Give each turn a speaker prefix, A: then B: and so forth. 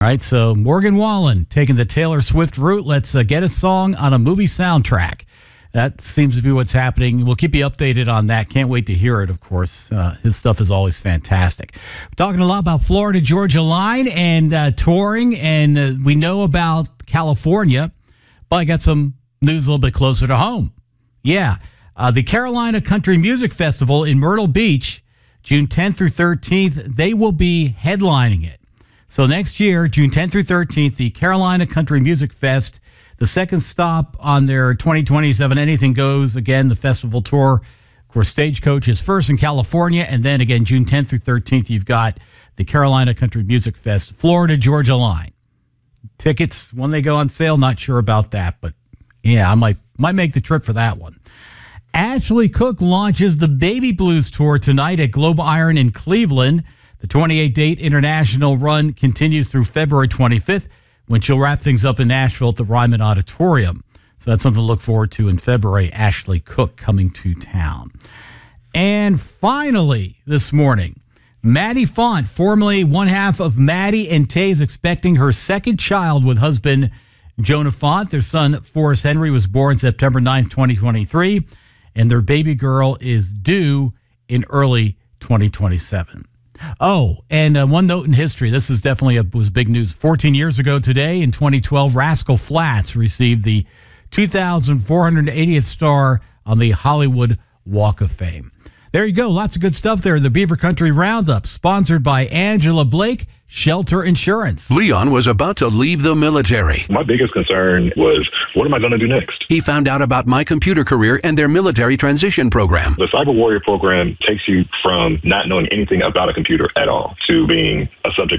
A: All right, so Morgan Wallen taking the Taylor Swift route. Let's get a song on a movie soundtrack. That seems to be what's happening. We'll keep you updated on that. Can't wait to hear it, of course. His stuff is always fantastic. We're talking a lot about Florida-Georgia line and touring, and we know about California, but I got some news a little bit closer to home. Yeah, the Carolina Country Music Festival in Myrtle Beach, June 10th through 13th, they will be headlining it. So next year, June 10th through 13th, the Carolina Country Music Fest, the second stop on their 2027 Anything Goes, again, the festival tour. Of course, Stagecoach is first in California, and then again, June 10th through 13th, you've got the Carolina Country Music Fest, Florida-Georgia line. Tickets, when they go on sale, not sure about that, but yeah, I might make the trip for that one. Ashley Cook launches the Baby Blues Tour tonight at Globe Iron in Cleveland. The 28-date international run continues through February 25th, when she'll wrap things up in Nashville at the Ryman Auditorium. So that's something to look forward to in February. Ashley Cook coming to town. And finally, this morning, Maddie Font, formerly one half of Maddie and Tay, is expecting her second child with husband Jonah Font. Their son, Forrest Henry, was born September 9th, 2023, and their baby girl is due in early 2027. Oh, and one note in history. This is definitely was big news. 14 years ago today, in 2012, Rascal Flatts received the 2,480th star on the Hollywood Walk of Fame. There you go. Lots of good stuff there. The Beaver Country Roundup, sponsored by Angela Blake, Shelter Insurance.
B: Leon was about to leave the military.
C: My biggest concern was, what am I going to do next?
B: He found out about My Computer Career and their military transition program.
C: The Cyber Warrior program takes you from not knowing anything about a computer at all to being a subject